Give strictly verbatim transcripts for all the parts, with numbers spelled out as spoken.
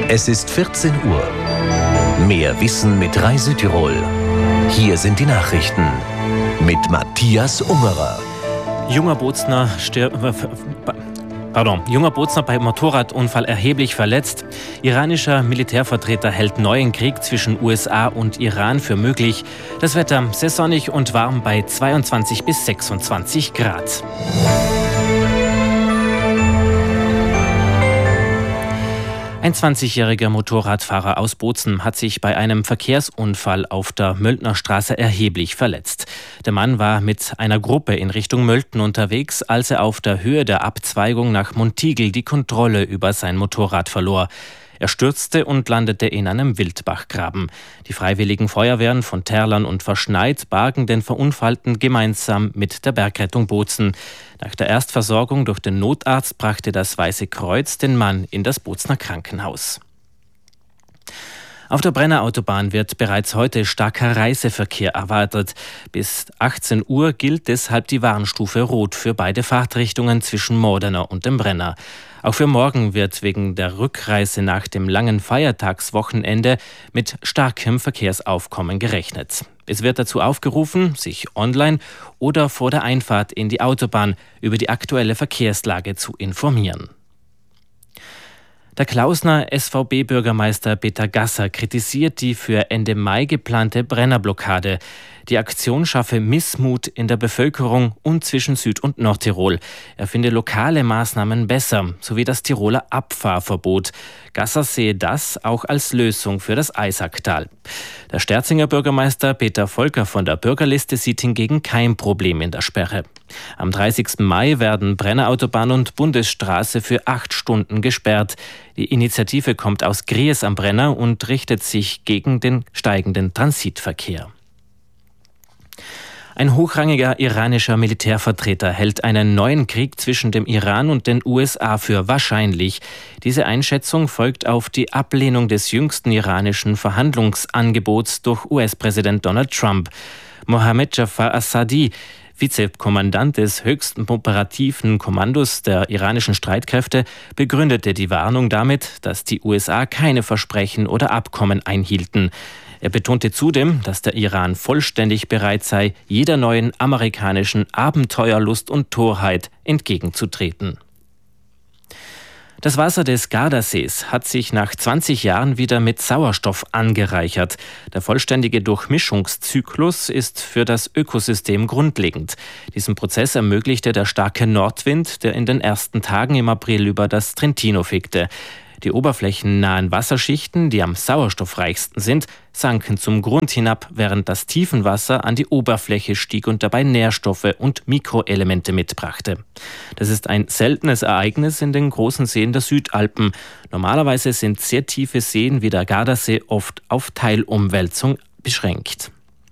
Es ist vierzehn Uhr. Mehr Wissen mit Rai Südtirol. Hier sind die Nachrichten mit Matthias Ungerer. Junger Bozner stirbt... Pardon, junger Bozner bei Motorradunfall erheblich verletzt. Iranischer Militärvertreter hält neuen Krieg zwischen U S A und Iran für möglich. Das Wetter sehr sonnig und warm bei zweiundzwanzig bis sechsundzwanzig Grad. Ein zwanzigjähriger Motorradfahrer aus Bozen hat sich bei einem Verkehrsunfall auf der Möltner Straße erheblich verletzt. Der Mann war mit einer Gruppe in Richtung Mölten unterwegs, als er auf der Höhe der Abzweigung nach Montigel die Kontrolle über sein Motorrad verlor. Er stürzte und landete in einem Wildbachgraben. Die freiwilligen Feuerwehren von Terlan und Verschneid bargen den Verunfallten gemeinsam mit der Bergrettung Bozen. Nach der Erstversorgung durch den Notarzt brachte das Weiße Kreuz den Mann in das Bozner Krankenhaus. Auf der Brennerautobahn wird bereits heute starker Reiseverkehr erwartet. Bis achtzehn Uhr gilt deshalb die Warnstufe Rot für beide Fahrtrichtungen zwischen Modena und dem Brenner. Auch für morgen wird wegen der Rückreise nach dem langen Feiertagswochenende mit starkem Verkehrsaufkommen gerechnet. Es wird dazu aufgerufen, sich online oder vor der Einfahrt in die Autobahn über die aktuelle Verkehrslage zu informieren. Der Klausner S V B-Bürgermeister Peter Gasser kritisiert die für Ende Mai geplante Brennerblockade. Die Aktion schaffe Missmut in der Bevölkerung und zwischen Süd- und Nordtirol. Er finde lokale Maßnahmen besser, sowie das Tiroler Abfahrverbot. Gasser sehe das auch als Lösung für das Eisacktal. Der Sterzinger Bürgermeister Peter Volker von der Bürgerliste sieht hingegen kein Problem in der Sperre. Am dreißigsten Mai werden Brennerautobahn und Bundesstraße für acht Stunden gesperrt. Die Initiative kommt aus Gries am Brenner und richtet sich gegen den steigenden Transitverkehr. Ein hochrangiger iranischer Militärvertreter hält einen neuen Krieg zwischen dem Iran und den U S A für wahrscheinlich. Diese Einschätzung folgt auf die Ablehnung des jüngsten iranischen Verhandlungsangebots durch U S-Präsident Donald Trump. Mohammed Jafar Assadi, Vizekommandant des höchsten operativen Kommandos der iranischen Streitkräfte, begründete die Warnung damit, dass die U S A keine Versprechen oder Abkommen einhielten. Er betonte zudem, dass der Iran vollständig bereit sei, jeder neuen amerikanischen Abenteuerlust und Torheit entgegenzutreten. Das Wasser des Gardasees hat sich nach zwanzig Jahren wieder mit Sauerstoff angereichert. Der vollständige Durchmischungszyklus ist für das Ökosystem grundlegend. Diesen Prozess ermöglichte der starke Nordwind, der in den ersten Tagen im April über das Trentino fegte. Die oberflächennahen Wasserschichten, die am sauerstoffreichsten sind, sanken zum Grund hinab, während das Tiefenwasser an die Oberfläche stieg und dabei Nährstoffe und Mikroelemente mitbrachte. Das ist ein seltenes Ereignis in den großen Seen der Südalpen. Normalerweise sind sehr tiefe Seen wie der Gardasee oft auf Teilumwälzung beschränkt.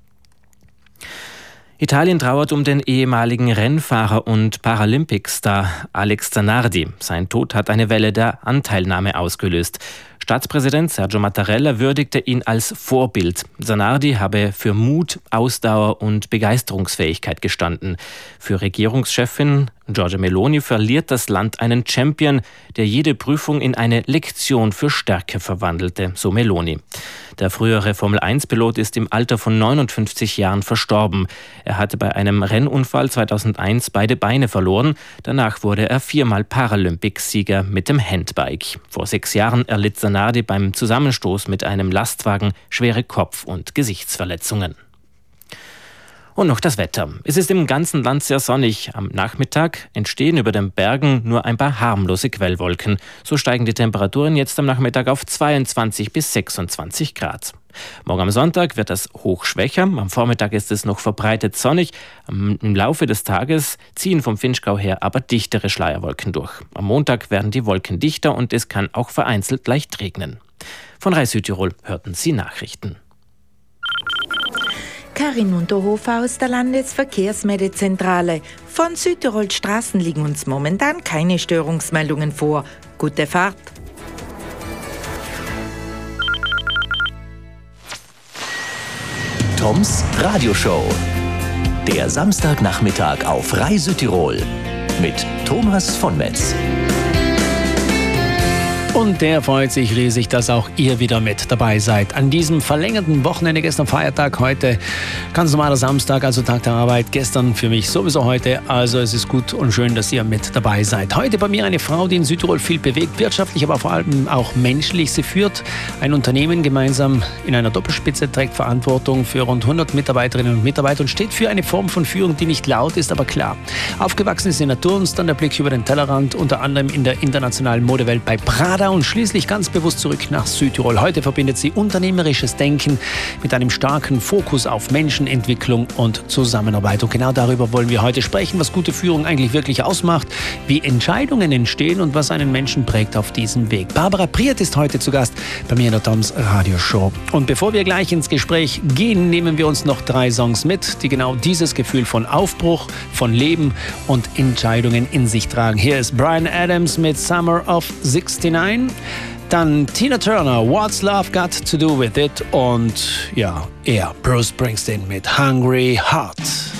Italien trauert um den ehemaligen Rennfahrer und Paralympicstar Alex Zanardi. Sein Tod hat eine Welle der Anteilnahme ausgelöst. Staatspräsident Sergio Mattarella würdigte ihn als Vorbild. Zanardi habe für Mut, Ausdauer und Begeisterungsfähigkeit gestanden. Für Regierungschefin Giorgia Meloni verliert das Land einen Champion, der jede Prüfung in eine Lektion für Stärke verwandelte, so Meloni. Der frühere Formel eins Pilot ist im Alter von neunundfünfzig Jahren verstorben. Er hatte bei einem Rennunfall zweitausendeins beide Beine verloren. Danach wurde er viermal Paralympicsieger mit dem Handbike. Vor sechs Jahren erlitt Zanardi beim Zusammenstoß mit einem Lastwagen schwere Kopf- und Gesichtsverletzungen. Und noch das Wetter. Es ist im ganzen Land sehr sonnig. Am Nachmittag entstehen über den Bergen nur ein paar harmlose Quellwolken. So steigen die Temperaturen jetzt am Nachmittag auf zweiundzwanzig bis sechsundzwanzig Grad. Morgen am Sonntag wird das Hoch schwächer. Am Vormittag ist es noch verbreitet sonnig. Im Laufe des Tages ziehen vom Vinschgau her aber dichtere Schleierwolken durch. Am Montag werden die Wolken dichter und es kann auch vereinzelt leicht regnen. Von Rai Südtirol hörten Sie Nachrichten. Karin Unterhofer aus der Landesverkehrsmeldezentrale. Von Südtirols Straßen liegen uns momentan keine Störungsmeldungen vor. Gute Fahrt! Toms Radioshow. Der Samstagnachmittag auf Rai Südtirol mit Thomas von Metz. Und und der freut sich riesig, dass auch ihr wieder mit dabei seid. An diesem verlängerten Wochenende, gestern Feiertag, heute ganz normaler Samstag, also Tag der Arbeit. Gestern für mich sowieso heute, also es ist gut und schön, dass ihr mit dabei seid. Heute bei mir eine Frau, die in Südtirol viel bewegt, wirtschaftlich, aber vor allem auch menschlich. Sie führt ein Unternehmen gemeinsam in einer Doppelspitze, trägt Verantwortung für rund hundert Mitarbeiterinnen und Mitarbeiter und steht für eine Form von Führung, die nicht laut ist, aber klar. Aufgewachsen ist in Naturunst, dann der Blick über den Tellerrand, unter anderem in der internationalen Modewelt bei Prada und schließlich ganz bewusst zurück nach Südtirol. Heute verbindet sie unternehmerisches Denken mit einem starken Fokus auf Menschenentwicklung und Zusammenarbeit. Und genau darüber wollen wir heute sprechen, was gute Führung eigentlich wirklich ausmacht, wie Entscheidungen entstehen und was einen Menschen prägt auf diesem Weg. Barbara Priert ist heute zu Gast bei mir in der Toms Radioshow. Und bevor wir gleich ins Gespräch gehen, nehmen wir uns noch drei Songs mit, die genau dieses Gefühl von Aufbruch, von Leben und Entscheidungen in sich tragen. Hier ist Bryan Adams mit Summer of sixty-nine. Dann Tina Turner, What's Love Got to Do With It? Und ja, er, Bruce Springsteen mit Hungry Heart.